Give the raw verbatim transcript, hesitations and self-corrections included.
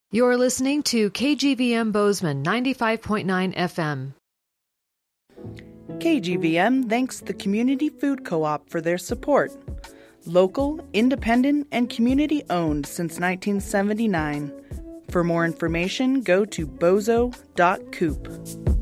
You're listening to K G V M Bozeman ninety-five point nine F M. K G V M thanks the Community Food Co-op for their support. Local, independent, and community-owned since nineteen seventy-nine. For more information, go to bozo dot coop.